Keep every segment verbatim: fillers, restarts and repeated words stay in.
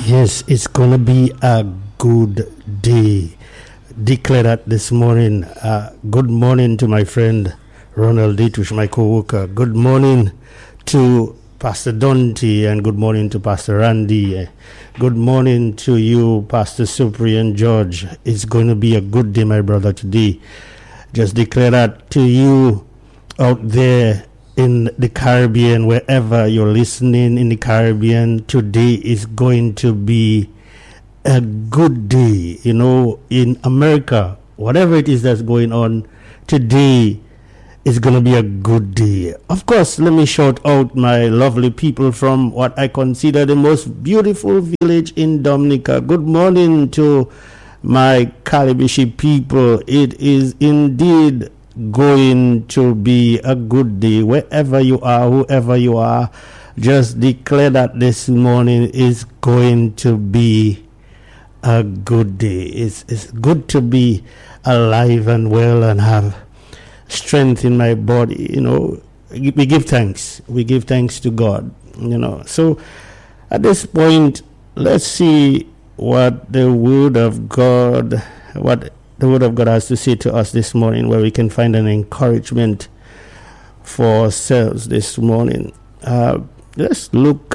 Yes, it's going to be a good day. Declare that this morning. Uh, good morning to my friend Ronald Dietrich, my co-worker. Good morning to Pastor Dante, and good morning to Pastor Randy. Good morning to you, Pastor Supri and George. It's going to be a good day, my brother, today. Just declare that to you out there in the Caribbean, wherever you're listening in the Caribbean. Today is going to be a good day. You know, in America, whatever it is that's going on, today is going to be a good day. Of course, let me shout out my lovely people from what I consider the most beautiful village in Dominica. Good morning to my Calibishi people. It is indeed going to be a good day wherever you are, whoever you are. Just declare that this morning is going to be a good day. It's, it's good to be alive and well and have strength in my body. You know, we give thanks. We give thanks to God. You know, so at this point, let's see what the Word of God, what the Word of God has to say to us this morning, where we can find an encouragement for ourselves this morning. Uh, let's look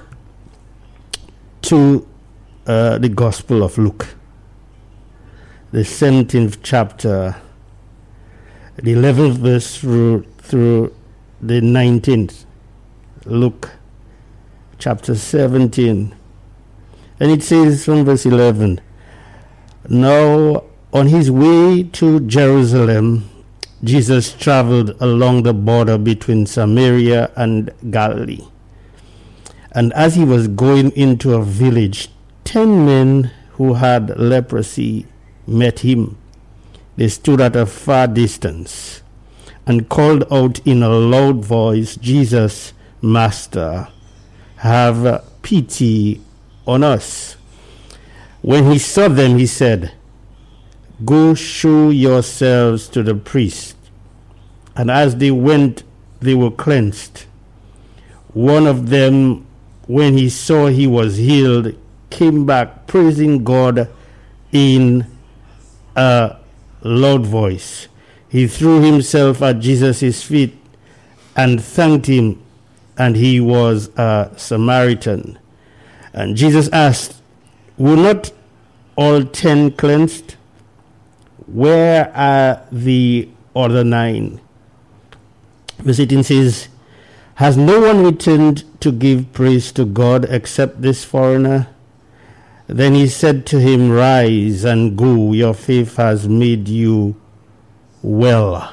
to uh, the Gospel of Luke, the seventeenth chapter, the eleventh verse through, through the nineteenth. Luke chapter seventeen. And it says from verse eleven, "Now on his way to Jerusalem, Jesus traveled along the border between Samaria and Galilee. And as he was going into a village, ten men who had leprosy met him. They stood at a far distance and called out in a loud voice, 'Jesus, Master, have pity on us.' When he saw them, he said, 'Go show yourselves to the priest.' And as they went, they were cleansed. One of them, when he saw he was healed, came back praising God in a loud voice. He threw himself at Jesus' feet and thanked him, and he was a Samaritan. And Jesus asked, 'Were not all ten cleansed? Where are the other nine?' Verse eighteen says, 'Has no one returned to give praise to God except this foreigner?' Then he said to him, 'Rise and go, your faith has made you well.'"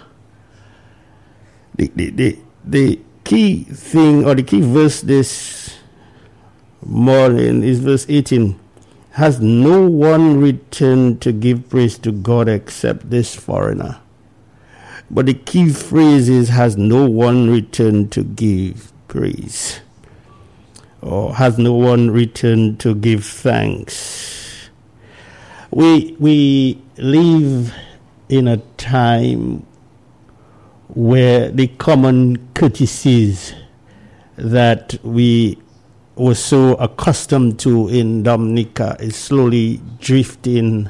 The, the, the, the key thing, or the key verse this morning is verse eighteen. "Has no one returned to give praise to God except this foreigner?" But the key phrase is, "has no one returned to give praise," or "has no one returned to give thanks." We we live in a time where the common courtesies that we were so accustomed to in Dominica is slowly drifting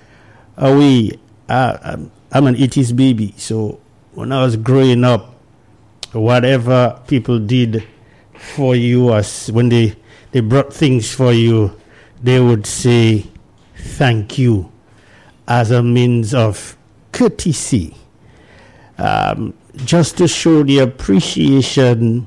away. Uh, I'm an eighties baby, so when I was growing up, whatever people did for you, as when they, they brought things for you, they would say thank you as a means of courtesy, um, just to show the appreciation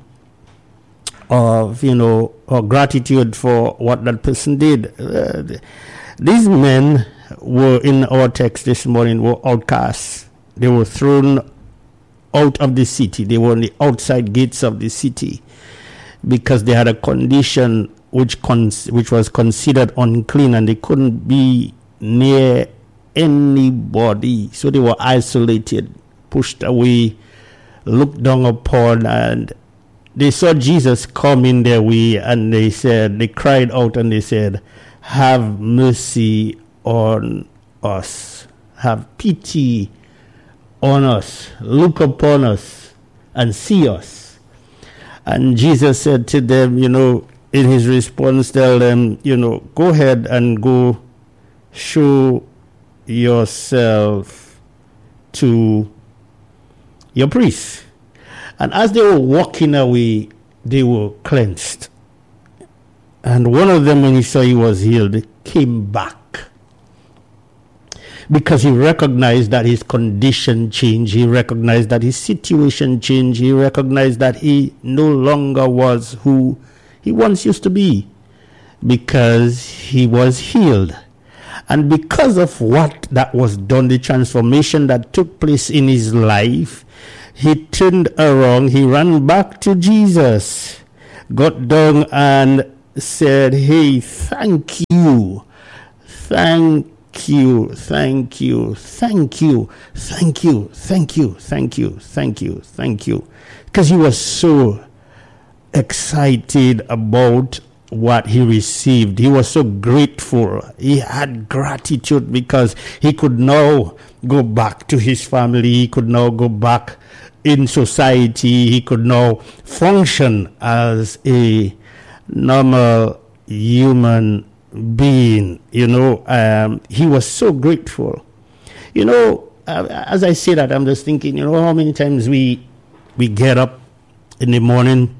of, you know, or gratitude for what that person did. Uh, these men were, in our text this morning, were outcasts. They were thrown out of the city. They were on the outside gates of the city because they had a condition which cons- which was considered unclean, and they couldn't be near anybody. So they were isolated, pushed away, looked down upon, and they saw Jesus coming their way, and they said, they cried out and they said, "Have mercy on us. Have pity on us. Look upon us and see us." And Jesus said to them, you know, in his response, tell them, you know, go ahead and go show yourself to your priest. And as they were walking away, they were cleansed. And one of them, when he saw he was healed, came back. Because he recognized that his condition changed. He recognized that his situation changed. He recognized that he no longer was who he once used to be. Because he was healed. And because of what that was done, the transformation that took place in his life, he turned around, he ran back to Jesus, got down and said, hey, thank you, thank you, thank you, thank you, thank you, thank you, thank you, thank you, thank you. Because he was so excited about what he received. He was so grateful. He had gratitude because he could now go back to his family. He could now go back in society. He could now function as a normal human being. You know, um, he was so grateful. You know, uh, as I say that, I'm just thinking, you know, how many times we we get up in the morning,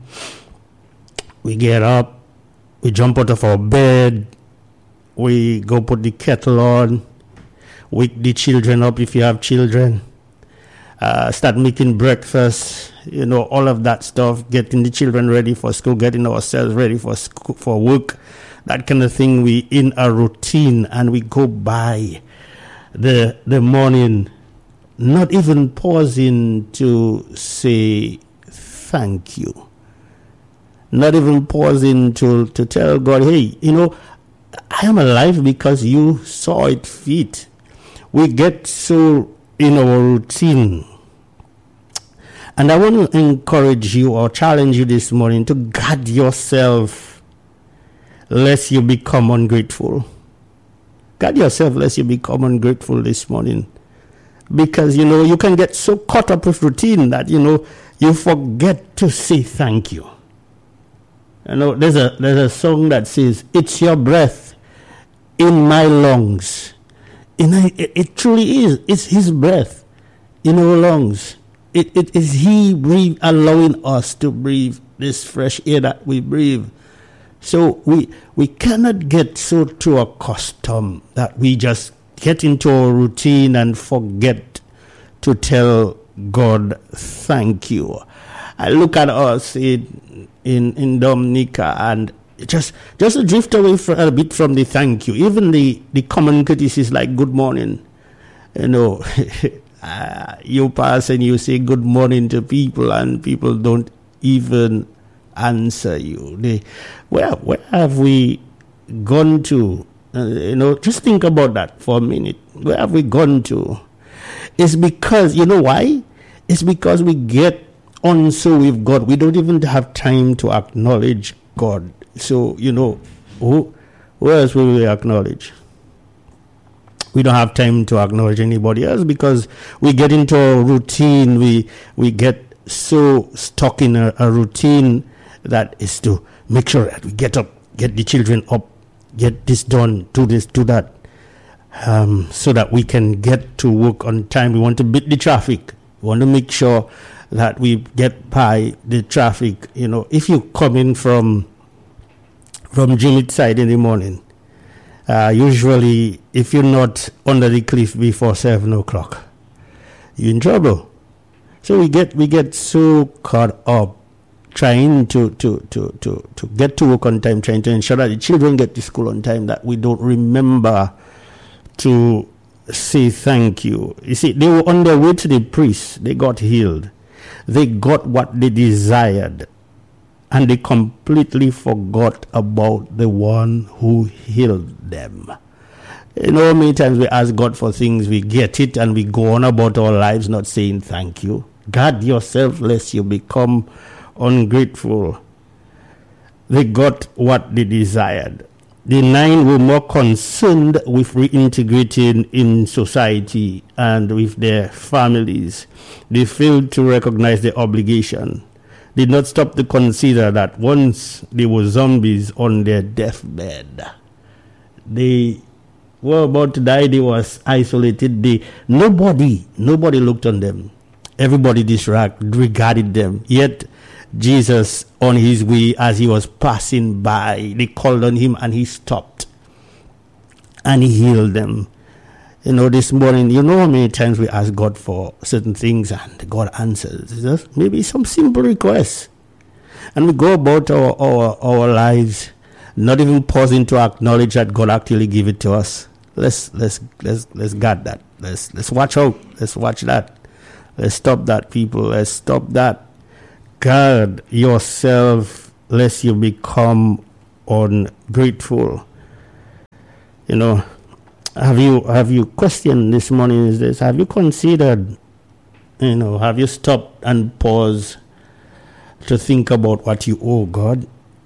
we get up, we jump out of our bed, we go put the kettle on, wake the children up if you have children, uh, start making breakfast, you know, all of that stuff, getting the children ready for school, getting ourselves ready for school, for work, that kind of thing. We in a routine and we go by the the morning, not even pausing to say thank you. Not even pausing to, to tell God, hey, you know, I am alive because you saw it fit. We get so in our routine. And I want to encourage you or challenge you this morning to guard yourself lest you become ungrateful. Guard yourself lest you become ungrateful this morning. Because, you know, you can get so caught up with routine that, you know, you forget to say thank you. You know, there's a there's a song that says, "It's your breath in my lungs." And I, it, it truly is. It's His breath in our lungs. It it is He breathe, allowing us to breathe this fresh air that we breathe. So we we cannot get so too accustomed that we just get into our routine and forget to tell God thank you. I look at us in in, in Dominica and just just to drift away for a bit from the thank you. Even the, the common courtesies like good morning. You know, uh, you pass and you say good morning to people and people don't even answer you. They, where, where have we gone to? Uh, you know, just think about that for a minute. Where have we gone to? It's because, you know why? It's because we get on so with God. We don't even have time to acknowledge God. So, you know, who, who else will we acknowledge? We don't have time to acknowledge anybody else because we get into a routine. We we get so stuck in a, a routine that is to make sure that we get up, get the children up, get this done, do this, do that, um, so that we can get to work on time. We want to beat the traffic. We want to make sure that we get by the traffic. You know, if you come in from from Jimmy side in the morning, uh, usually if you're not under the cliff before seven o'clock, you're in trouble. So we get we get so caught up trying to, to, to, to, to get to work on time, trying to ensure that the children get to school on time, that we don't remember to say thank you. You see, they were on their way to the priest. They got healed. They got what they desired. And they completely forgot about the one who healed them. You know, many times we ask God for things, we get it, and we go on about our lives not saying thank you. Guard yourself lest you become ungrateful. They got what they desired. The nine were more concerned with reintegrating in society and with their families. They failed to recognize their obligation. did not stop to consider that once they were zombies on their deathbed, they were about to die, they was isolated, they, nobody, nobody looked on them. Everybody disregarded them. Yet Jesus, on his way, as he was passing by, they called on him and he stopped. And he healed them. You know, this morning, you know how many times we ask God for certain things and God answers. It's just maybe some simple requests. And we go about our, our, our lives, not even pausing to acknowledge that God actually gave it to us. Let's let's let's let's guard that. Let's let's watch out. Let's watch that. Let's stop that, people. Let's stop that. Guard yourself lest you become ungrateful. You know, have you have you questioned this morning is this? Have you considered, you know, have you stopped and paused to think about what you owe God?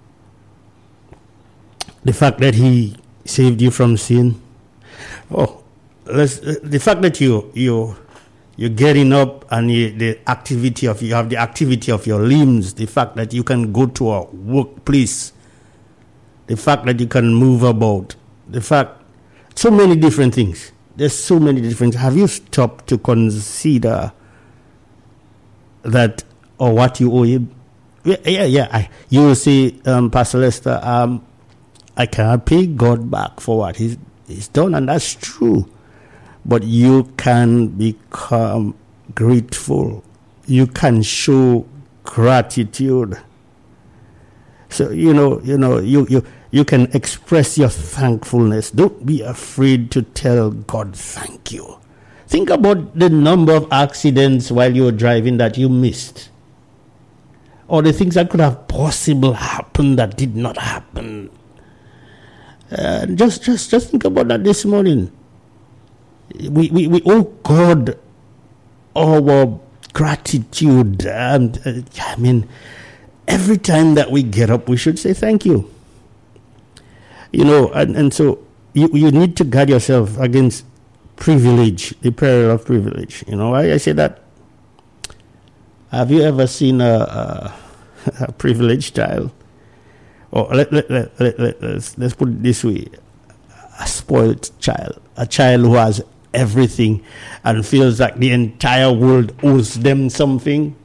The fact that he saved you from sin. Oh, let's, uh, the fact that you you you're getting up and you, the activity of you have the activity of your limbs. The fact that you can go to a workplace. The fact that you can move about. The fact, so many different things. There's so many different. Have you stopped to consider that or what you owe him? Yeah, yeah. yeah. I, you will say, um, Pastor Lester, um, I cannot pay God back for what he's, he's done, and that's true. But you can become grateful. You can show gratitude. So you know, you know, you you you can express your thankfulness. Don't be afraid to tell God thank you. Think about the number of accidents while you were driving that you missed, or the things that could have possibly happened that did not happen. Uh, just, just, just think about that this morning. We, we, we owe God our gratitude. And uh, I mean, every time that we get up, we should say thank you. You know, and, and so you, you need to guard yourself against privilege, the peril of privilege. You know why I say that? Have you ever seen a, a, a privileged child? Or let, let, let, let, let, let's, let's put it this way. A spoiled child. A child who has everything and feels like the entire world owes them something.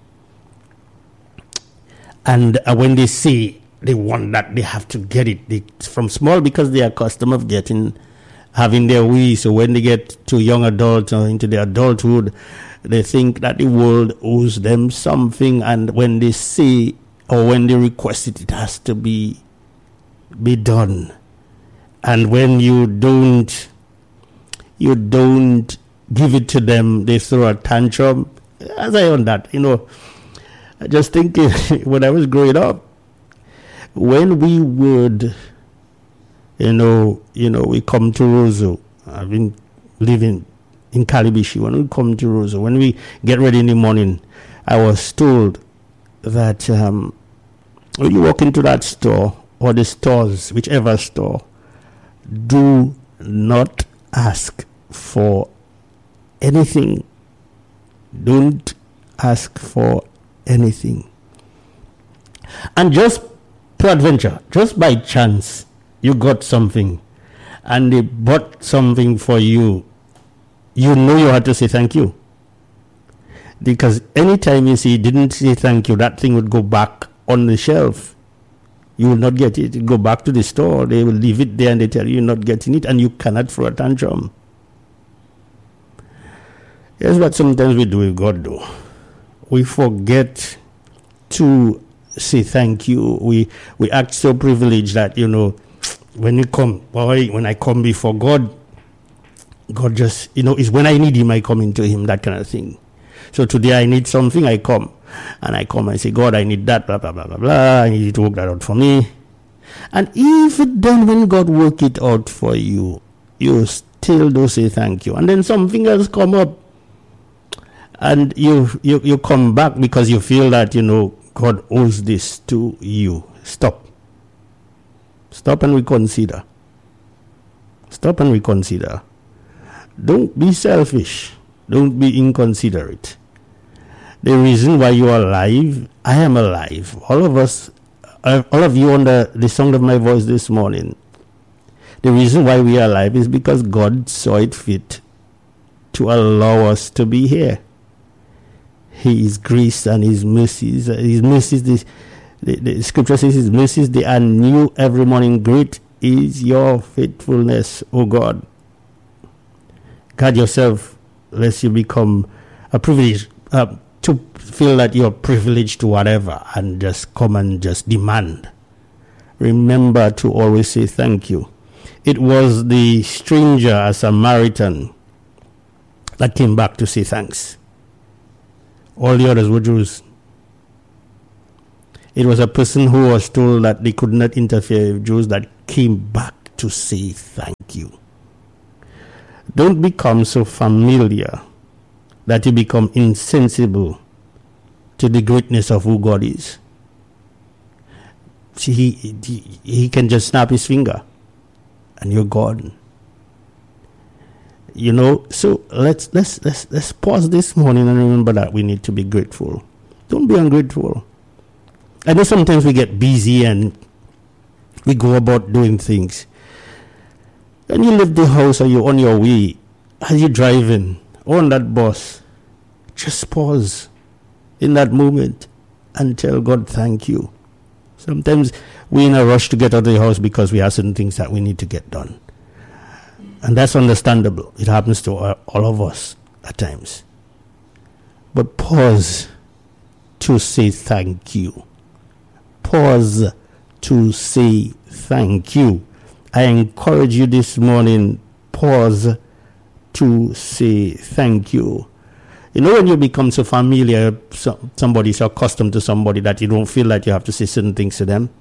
And uh, when they say they want that, they have to get it. They, from small, because they are accustomed of getting, having their way. So when they get to young adults or into their adulthood, they think that the world owes them something. And when they say or when they request it, it has to be be done. And when you don't, you don't give it to them, they throw a tantrum. As I own that, you know, I just think when I was growing up, when we would, you know, you know, we come to Roseau. I've been living in Calibishi. When we come to Roseau, when we get ready in the morning, I was told that um, when you walk into that store or the stores, whichever store, do not ask for anything. Don't ask for anything. And just peradventure, just by chance, you got something and they bought something for you, you know you had to say thank you. Because anytime you say didn't say thank you, that thing would go back on the shelf. You will not get it. You go back to the store, they will leave it there and they tell you you're not getting it and you cannot throw a tantrum. Here's what sometimes we do with God though. We forget to say thank you. We we act so privileged that, you know, when you come, boy, when I come before God, God just, you know, it's when I need him, I come into him, that kind of thing. So today I need something, I come. And I come and say, God, I need that, blah, blah, blah, blah, blah. I need you to work that out for me. And even then, when God work it out for you, you still do say thank you. And then something else come up. And you, you, you come back because you feel that, you know, God owes this to you. Stop. Stop and reconsider. Stop and reconsider. Don't be selfish. Don't be inconsiderate. The reason why you are alive, I am alive. All of us, uh, all of you under the sound of my voice this morning, the reason why we are alive is because God saw it fit to allow us to be here. His grace and His mercies, His mercies, the, the, the scripture says His mercies, they are new every morning. Great is your faithfulness, O God. Guard yourself, lest you become a privilege, uh, to feel that you're privileged to whatever and just come and just demand. Remember to always say thank you. It was the stranger, a Samaritan, that came back to say thanks. All the others were Jews. It was a person who was told that they could not interfere with Jews that came back to say thank you. Don't become so familiar that you become insensible to the greatness of who God is. See, he, he, he can just snap his finger and you're gone. You know, so let's let's let's let's pause this morning and remember that we need to be grateful. Don't be ungrateful. I know sometimes we get busy and we go about doing things. When you leave the house or you're on your way, as you're driving or on that bus, just pause in that moment and tell God thank you. Sometimes we're in a rush to get out of the house because we have certain things that we need to get done. And that's understandable. It happens to all of us at times. But pause to say thank you. Pause to say thank you. I encourage you this morning, pause to say thank you. You know, when you become so familiar, so, somebody so accustomed to somebody that you don't feel like you have to say certain things to them.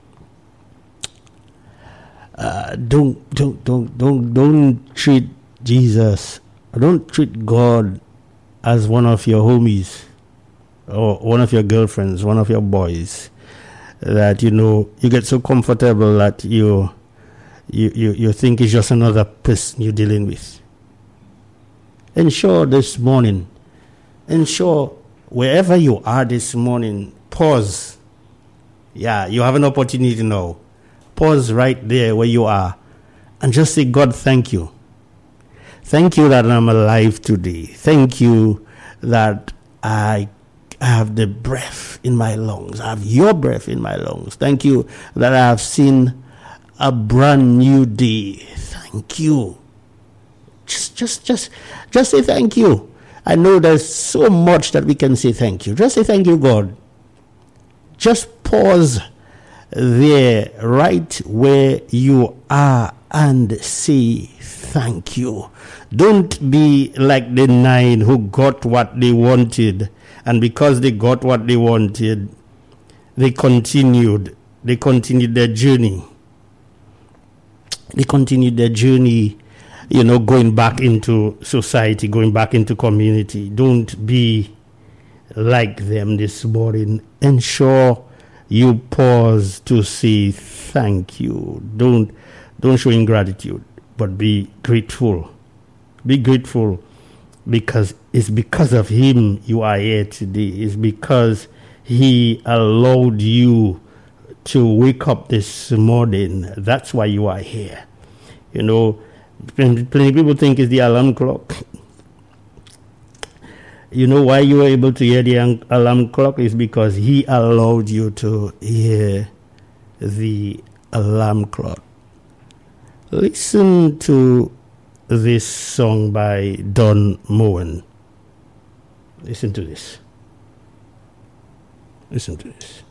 Uh, don't don't don't don't don't treat Jesus, don't treat God as one of your homies or one of your girlfriends, one of your boys, that you know you get so comfortable that you you you, you think it's just another person you're dealing with. Ensure this morning, ensure wherever you are this morning, pause. Yeah, you have an opportunity now. Pause right there where you are and just say, God, thank you. Thank you that I'm alive today. Thank you that I have the breath in my lungs. I have your breath in my lungs. Thank you that I have seen a brand new day. Thank you. Just, just, just, just say thank you. I know there's so much that we can say thank you. Just say thank you, God. Just pause there, right where you are, and say thank you. Don't be like the nine who got what they wanted, and because they got what they wanted, they continued. They continued their journey. They continued their journey, you know, going back into society, going back into community. Don't be like them this morning. Ensure you pause to say thank you. Don't don't show ingratitude, but be grateful. Be grateful because it's because of Him you are here today. It's because He allowed you to wake up this morning. That's why you are here. You know, plenty of people think it's the alarm clock. You know why you were able to hear the alarm clock is because He allowed you to hear the alarm clock. Listen to this song by Don Moen. Listen to this. Listen to this.